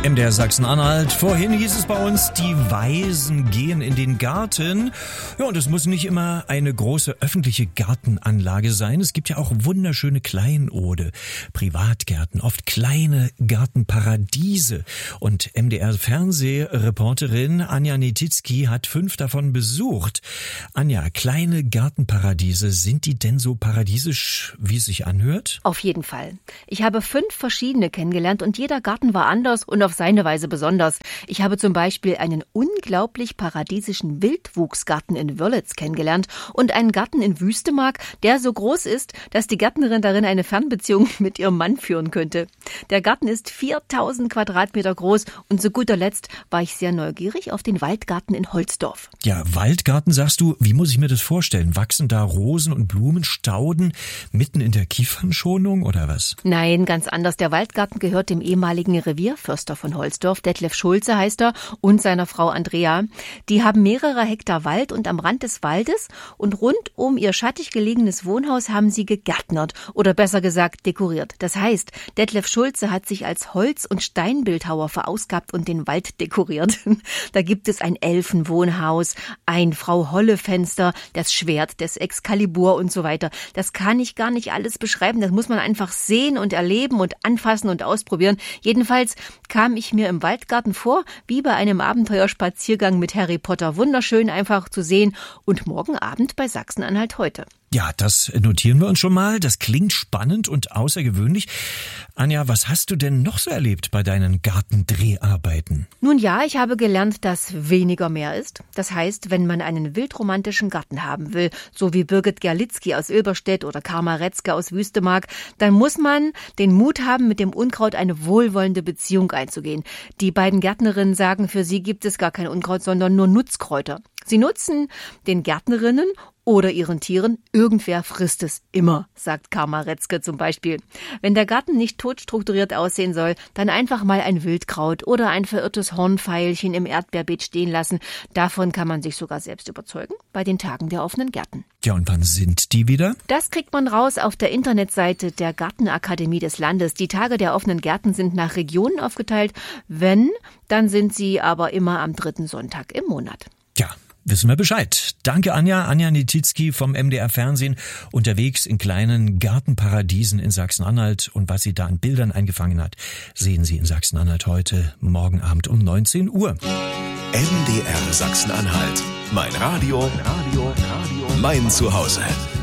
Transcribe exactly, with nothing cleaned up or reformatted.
M D R Sachsen-Anhalt. Vorhin hieß es bei uns, die Weisen gehen in den Garten. Ja, und es muss nicht immer eine große öffentliche Gartenanlage sein. Es gibt ja auch wunderschöne Kleinode, Privatgärten, oft kleine Gartenparadiese. Und M D R-Fernsehreporterin Anja Netizki hat fünf davon besucht. Anja, kleine Gartenparadiese, sind die denn so paradiesisch, wie es sich anhört? Auf jeden Fall. Ich habe fünf verschiedene kennengelernt und jeder Garten war anders und auf seine Weise besonders. Ich habe zum Beispiel einen unglaublich paradiesischen Wildwuchsgarten in Wörlitz kennengelernt und einen Garten in Wüstemark, der so groß ist, dass die Gärtnerin darin eine Fernbeziehung mit ihrem Mann führen könnte. Der Garten ist viertausend Quadratmeter groß und zu guter Letzt war ich sehr neugierig auf den Waldgarten in Holzdorf. Ja, Waldgarten, sagst du, wie muss ich mir das vorstellen? Wachsen da Rosen und Blumenstauden mitten in der Kiefernschonung oder was? Nein, ganz anders. Der Waldgarten gehört dem ehemaligen Revierförster von Holzdorf, Detlef Schulze heißt er, und seiner Frau Andrea. Die haben mehrere Hektar Wald und am Rand des Waldes und rund um ihr schattig gelegenes Wohnhaus haben sie gegärtnert oder besser gesagt dekoriert. Das heißt, Detlef Schulze hat sich als Holz- und Steinbildhauer verausgabt und den Wald dekoriert. Da gibt es ein Elfenwohnhaus, ein Frau-Holle-Fenster, das Schwert des Excalibur und so weiter. Das kann ich gar nicht alles beschreiben. Das muss man einfach sehen und erleben und anfassen und ausprobieren. Jedenfalls kam ich mir im Waldgarten vor, wie bei einem Abenteuerspaziergang mit Harry Potter. Wunderschön einfach zu sehen. Und morgen Abend bei Sachsen-Anhalt heute. Ja, das notieren wir uns schon mal. Das klingt spannend und außergewöhnlich. Anja, was hast du denn noch so erlebt bei deinen Gartendreharbeiten? Nun ja, ich habe gelernt, dass weniger mehr ist. Das heißt, wenn man einen wildromantischen Garten haben will, so wie Birgit Gerlitzky aus Ilberstedt oder Karma Retzke aus Wüstemark, dann muss man den Mut haben, mit dem Unkraut eine wohlwollende Beziehung einzugehen. Die beiden Gärtnerinnen sagen, für sie gibt es gar kein Unkraut, sondern nur Nutzkräuter. Sie nutzen den Gärtnerinnen oder ihren Tieren. Irgendwer frisst es immer, sagt Karma Retzke zum Beispiel. Wenn der Garten nicht tot strukturiert aussehen soll, dann einfach mal ein Wildkraut oder ein verirrtes Hornfeilchen im Erdbeerbeet stehen lassen. Davon kann man sich sogar selbst überzeugen bei den Tagen der offenen Gärten. Ja, und wann sind die wieder? Das kriegt man raus auf der Internetseite der Gartenakademie des Landes. Die Tage der offenen Gärten sind nach Regionen aufgeteilt. Wenn, dann sind sie aber immer am dritten Sonntag im Monat. Ja. Wissen wir Bescheid. Danke, Anja. Anja Netizki vom M D R Fernsehen, unterwegs in kleinen Gartenparadiesen in Sachsen-Anhalt. Und was sie da an Bildern eingefangen hat, sehen Sie in Sachsen-Anhalt heute, morgen Abend um neunzehn Uhr. M D R Sachsen-Anhalt. Mein Radio, mein Radio, Radio, mein Zuhause.